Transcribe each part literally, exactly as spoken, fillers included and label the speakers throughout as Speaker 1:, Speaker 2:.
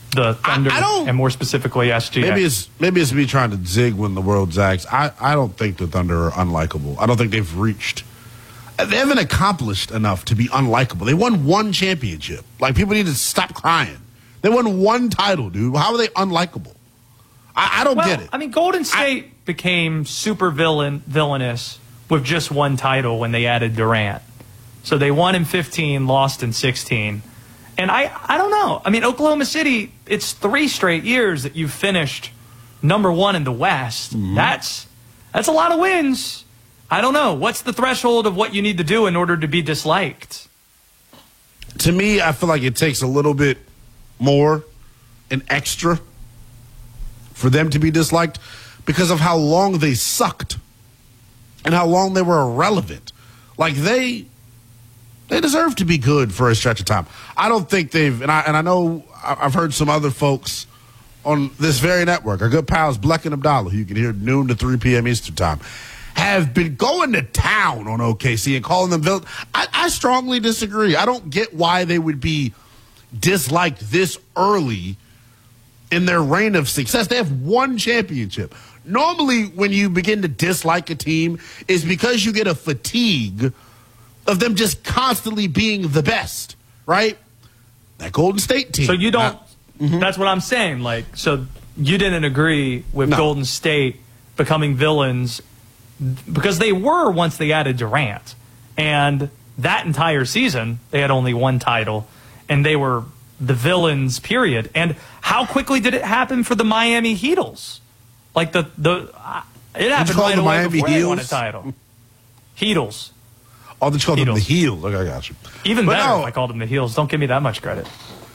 Speaker 1: the Thunder,
Speaker 2: I, I don't,
Speaker 1: and more specifically S G A.
Speaker 2: Maybe it's maybe it's me trying to zig when the world zags. I, I don't think the Thunder are unlikable. I don't think they've reached. They haven't accomplished enough to be unlikable. They won one championship. Like, people need to stop crying. They won one title, dude. How are they unlikable? I, I don't
Speaker 1: well,
Speaker 2: get it.
Speaker 1: I mean, Golden State I, became super villain villainous with just one title when they added Durant. So they won in fifteen, lost in sixteen. And I, I don't know. I mean, Oklahoma City, it's three straight years that you've finished number one in the West. Mm-hmm. That's that's a lot of wins. I don't know. What's the threshold of what you need to do in order to be disliked?
Speaker 2: To me, I feel like it takes a little bit more, an extra, for them to be disliked because of how long they sucked and how long they were irrelevant. Like, they they deserve to be good for a stretch of time. I don't think they've, and I, and I know I've heard some other folks on this very network, our good pals Bleck and Abdallah, who you can hear noon to three p.m. Eastern time, have been going to town on O K C and calling them villain. I, I strongly disagree. I don't get why they would be disliked this early in their reign of success. They have one championship. Normally, when you begin to dislike a team, is because you get a fatigue of them just constantly being the best, right? That Golden State team.
Speaker 1: So you don't,
Speaker 2: uh, mm-hmm.
Speaker 1: That's what I'm saying. Like, so you didn't agree with
Speaker 2: no.
Speaker 1: Golden State becoming villains because they were once they added Durant. And that entire season, they had only one title, and they were the villains, period. And how quickly did it happen for the Miami Heatles? Like, the, the uh, it happened right
Speaker 2: the
Speaker 1: away
Speaker 2: Miami
Speaker 1: before
Speaker 2: Heels?
Speaker 1: they won a title. Heatles.
Speaker 2: Oh, they called them the
Speaker 1: Heatles.
Speaker 2: Heels. Okay, I got you.
Speaker 1: Even
Speaker 2: but
Speaker 1: better
Speaker 2: no,
Speaker 1: if I called them the Heels. Don't give me that much credit.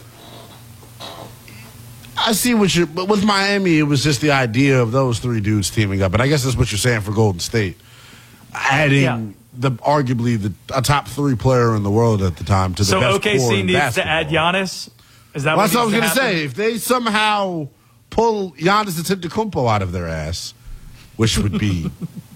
Speaker 2: I see what you're, but with Miami, it was just the idea of those three dudes teaming up. And I guess that's what you're saying for Golden State. Adding
Speaker 1: Yeah.
Speaker 2: the arguably the a top three player in the world at the time to the
Speaker 1: So
Speaker 2: best
Speaker 1: O K
Speaker 2: core
Speaker 1: C
Speaker 2: in
Speaker 1: needs
Speaker 2: basketball.
Speaker 1: to add Giannis? Is that
Speaker 2: Well,
Speaker 1: what
Speaker 2: that's what I was
Speaker 1: going
Speaker 2: to say. If they somehow pull Giannis Antetokounmpo out of their ass, which would be...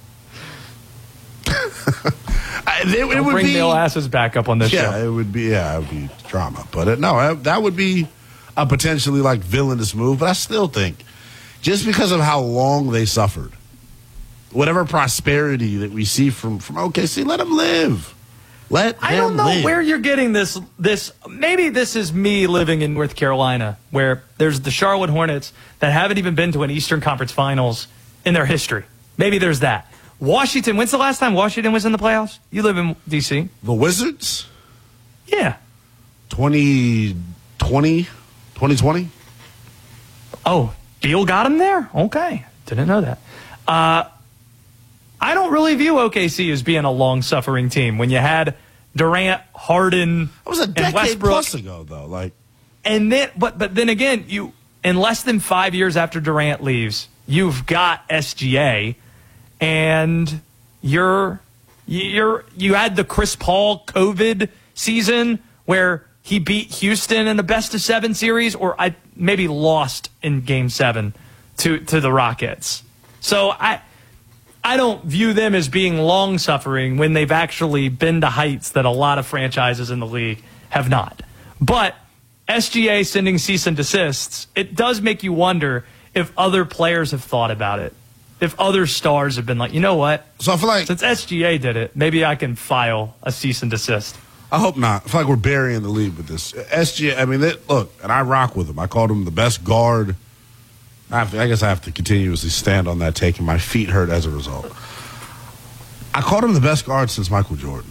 Speaker 2: it, it
Speaker 1: Don't
Speaker 2: would
Speaker 1: bring
Speaker 2: be,
Speaker 1: Neil asses back up on this
Speaker 2: yeah,
Speaker 1: show.
Speaker 2: it would be, yeah, it would be drama. But it, no, that would be a potentially like villainous move. But I still think, just because of how long they suffered, whatever prosperity that we see from, from O K C, let them live. Let
Speaker 1: I
Speaker 2: them
Speaker 1: don't know
Speaker 2: live.
Speaker 1: where you're getting this. This maybe this is me living in North Carolina, where there's the Charlotte Hornets that haven't even been to an Eastern Conference Finals in their history. Maybe there's that. Washington. When's the last time Washington was in the playoffs? You live in D C.
Speaker 2: The Wizards?
Speaker 1: Yeah.
Speaker 2: twenty twenty? twenty twenty?
Speaker 1: Oh, Beal got him there? Okay. Didn't know that. Uh, I don't really view O K C as being a long-suffering team. When you had Durant, Harden,
Speaker 2: That was a
Speaker 1: and
Speaker 2: decade
Speaker 1: Westbrook,
Speaker 2: plus ago, though. Like,
Speaker 1: and then, but but then again, you in less than five years after Durant leaves, you've got S G A, and you're you're you had the Chris Paul COVID season where he beat Houston in a best of seven series, or I maybe lost in Game Seven to to the Rockets. So I. I don't view them as being long-suffering when they've actually been to heights that a lot of franchises in the league have not. But S G A sending cease and desists, it does make you wonder if other players have thought about it. If other stars have been like, you know what?
Speaker 2: so I feel like...
Speaker 1: Since S G A did it, maybe I can file a cease and desist.
Speaker 2: I hope not. I feel like we're burying the lead with this. S G A, I mean, they, look, and I rock with him. I called him the best guard. I, have to, I guess I have to continuously stand on that take, and my feet hurt as a result. I called him the best guard since Michael Jordan.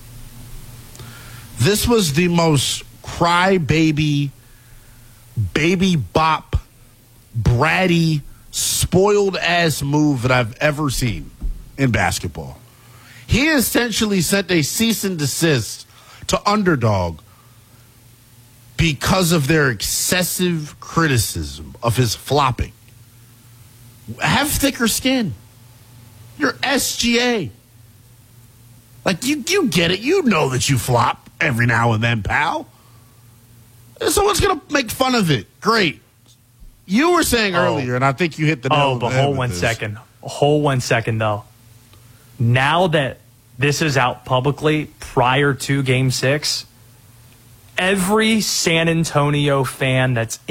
Speaker 2: This was the most crybaby, baby bop, bratty, spoiled-ass move that I've ever seen in basketball. He essentially sent a cease and desist to Underdog because of their excessive criticism of his flopping. Have thicker skin. You're S G A. Like, you, you get it. You know that you flop every now and then, pal. Someone's going to make fun of it. Great. You were saying
Speaker 1: Oh.
Speaker 2: earlier, and I think you hit the nail
Speaker 1: Oh,
Speaker 2: on the
Speaker 1: but
Speaker 2: head
Speaker 1: hold
Speaker 2: with
Speaker 1: one
Speaker 2: this.
Speaker 1: second. Hold one second, though. Now that this is out publicly prior to Game Six, every San Antonio fan that's